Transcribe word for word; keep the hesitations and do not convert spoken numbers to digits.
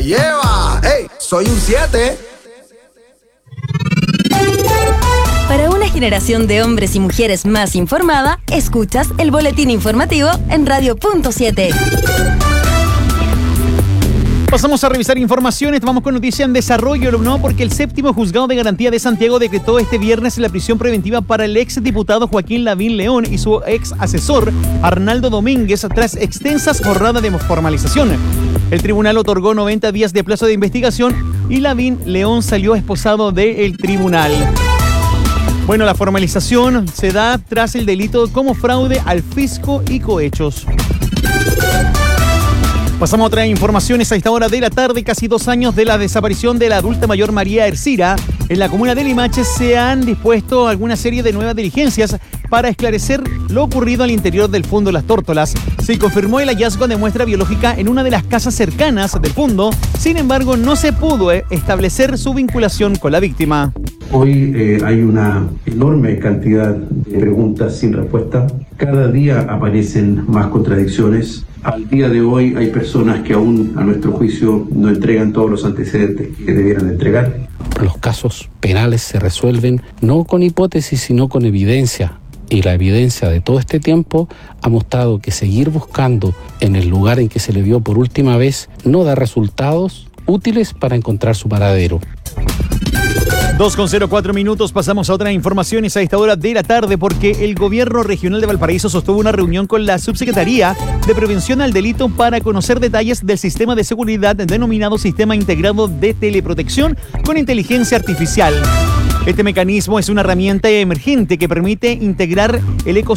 lleva. ¡Ey! Soy un siete. Para una generación de hombres y mujeres más informada, escuchas el boletín informativo en Radio Punto siete. Pasamos a revisar informaciones, vamos con noticia en desarrollo, ¿no? Porque el séptimo juzgado de garantía de Santiago decretó este viernes la prisión preventiva para el ex diputado Joaquín Lavín León y su ex asesor Arnaldo Domínguez tras extensas jornadas de formalización. El tribunal otorgó noventa días de plazo de investigación y Lavín León salió esposado del tribunal. Bueno, la formalización se da tras el delito como fraude al fisco y cohechos. Pasamos a otras informaciones a esta hora de la tarde. Casi dos años de la desaparición de la adulta mayor María Ercira. En la comuna de Limache se han dispuesto alguna serie de nuevas diligencias para esclarecer lo ocurrido al interior del Fundo Las Tórtolas. Se confirmó el hallazgo de muestra biológica en una de las casas cercanas del fundo. Sin embargo, no se pudo establecer su vinculación con la víctima. Hoy eh, hay una enorme cantidad de preguntas sin respuesta. Cada día aparecen más contradicciones. Al día de hoy hay personas que aún, a nuestro juicio, no entregan todos los antecedentes que debieran entregar. Los casos penales se resuelven no con hipótesis, sino con evidencia. Y la evidencia de todo este tiempo ha mostrado que seguir buscando en el lugar en que se le vio por última vez no da resultados útiles para encontrar su paradero. dos con cero cuatro minutos, pasamos a otras informaciones a esta hora de la tarde porque el gobierno regional de Valparaíso sostuvo una reunión con la Subsecretaría de Prevención al Delito para conocer detalles del sistema de seguridad denominado Sistema Integrado de Teleprotección con Inteligencia Artificial. Este mecanismo es una herramienta emergente que permite integrar el ecosistema